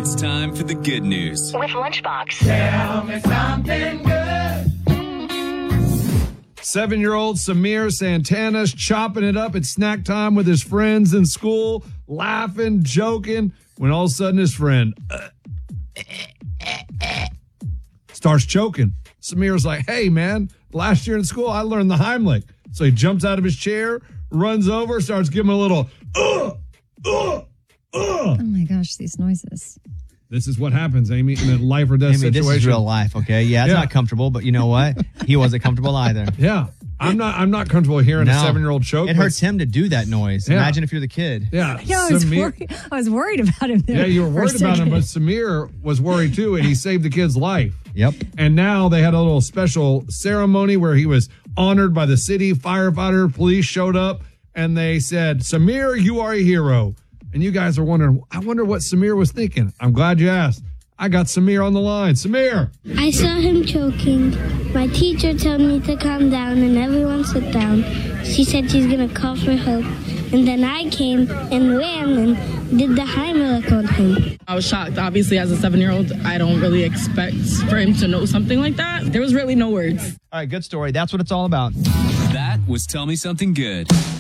It's time for the good news with Lunchbox. Tell me something good. 7-year-old Samir Santana's chopping it up at snack time with his friends in school, laughing, joking, when all of a sudden his friend starts choking. Samir's like, hey, man, last year in school, I learned the Heimlich. So he jumps out of his chair, runs over, starts giving a little, Oh my gosh, these noises. This is what happens, Amy, in a life or death situation. This is real life, okay? Yeah, it's not comfortable, but you know what? He wasn't comfortable either. Yeah. I'm not comfortable hearing a 7-year-old choke. It hurts him to do that noise. Yeah. Imagine if you're the kid. Yeah. I was worried about him there. Yeah, you were worried about him, but Samir was worried too, and he saved the kid's life. Yep. And now they had a little special ceremony where he was honored by the city. Firefighter, police showed up, and they said, Samir, you are a hero. And you guys are wondering, I wonder what Samir was thinking. I'm glad you asked. I got Samir on the line. Samir. I saw him choking. My teacher told me to calm down and everyone sit down. She said she's going to call for help. And then I came and ran and did the Heimlich on him. I was shocked. Obviously, as a 7-year-old, I don't really expect for him to know something like that. There was really no words. All right, good story. That's what it's all about. That was Tell Me Something Good.